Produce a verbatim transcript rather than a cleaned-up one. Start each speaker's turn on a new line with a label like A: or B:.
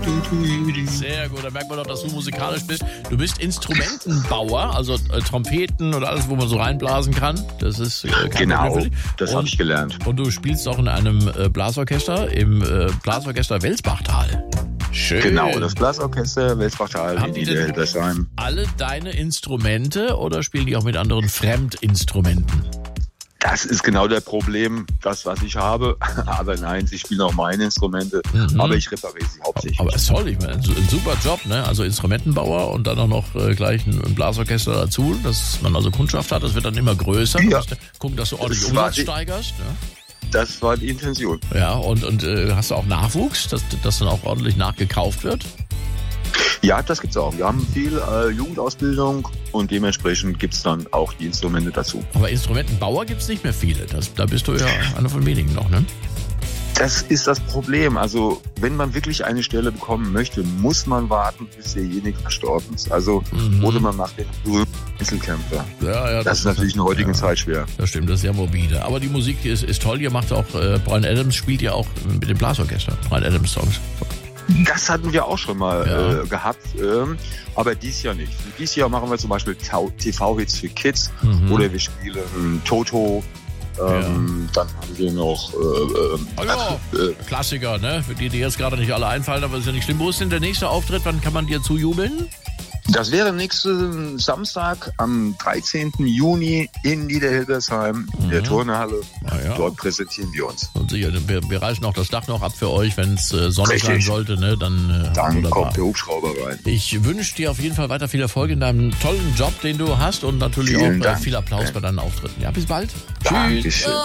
A: Sehr gut, da merkt man doch, dass du musikalisch bist. Du bist Instrumentenbauer, also äh, Trompeten und alles, wo man so reinblasen kann. Das ist äh, kein
B: Genau,
A: Problem für dich.
B: das habe ich gelernt.
A: Und du spielst auch in einem äh, Blasorchester, im äh, Blasorchester Welsbachtal. Schön.
B: Genau, das Blasorchester Welsbachtal
A: Haben
B: in
A: die denn
B: Niederhildesheim.
A: alle deine Instrumente oder spielen die auch mit anderen Fremdinstrumenten?
B: Das ist genau der Problem, das, was ich habe. Aber nein, sie spielen auch meine Instrumente,
A: Mhm.
B: aber ich repariere sie hauptsächlich.
A: Aber es soll, ich meine, ein, ein super Job, ne? Also Instrumentenbauer und dann auch noch äh, gleich ein, ein Blasorchester dazu, dass man also Kundschaft hat. Das wird dann immer größer. Du
B: Ja.
A: musst gucken, dass du ordentlich
B: Das war
A: Umsatz
B: die-
A: steigerst. Ne?
B: Das war die Intention.
A: Ja, und, und äh, hast du auch Nachwuchs, dass, dass dann auch ordentlich nachgekauft wird?
B: Ja, das gibt's auch. Wir haben viel äh, Jugendausbildung und dementsprechend gibt's dann auch die Instrumente dazu.
A: Aber Instrumentenbauer gibt's nicht mehr viele. Das, da bist du ja einer von wenigen noch, ne?
B: Das ist das Problem. Also, wenn man wirklich eine Stelle bekommen möchte, muss man warten, bis derjenige verstorben ist. Also,
A: Mhm.
B: oder man macht den berühmten Einzelkämpfer.
A: Ja, ja.
B: Das ist natürlich in der heutigen
A: ja,
B: Zeit schwer.
A: Das stimmt, das ist sehr morbide. Aber die Musik ist, ist toll. Ihr macht auch, äh, Bryan Adams spielt ja auch mit dem Blasorchester. Bryan Adams Songs.
B: Das hatten wir auch schon mal
A: Ja.
B: äh, gehabt, ähm, aber dies Jahr nicht. Dieses Jahr machen wir zum Beispiel T V-Hits für Kids
A: Mhm.
B: oder wir spielen Toto. Ähm, Dann haben wir noch äh, äh,
A: Oh ja,
B: äh,
A: Klassiker, ne? Für die, die jetzt gerade nicht alle einfallen, aber ist ja nicht schlimm. Wo ist denn der nächste Auftritt? Wann kann man dir zujubeln?
B: Das wäre nächsten Samstag am dreizehnten Juni in Niederhildesheim in der
A: Mhm.
B: Turnhalle.
A: Ah, ja.
B: Dort präsentieren wir uns.
A: Und sicher, wir, wir reißen auch das Dach noch ab für euch, wenn es äh, sonnig sein
B: Richtig.
A: sollte, ne? Dann, äh,
B: Dann
A: wunderbar.
B: kommt der Hubschrauber rein.
A: Ich wünsche dir auf jeden Fall weiter viel Erfolg in deinem tollen Job, den du hast und natürlich
B: Vielen
A: auch äh,
B: Dank.
A: viel Applaus bei deinen Auftritten. Ja, bis bald.
B: Dankeschön.
A: Tschüss.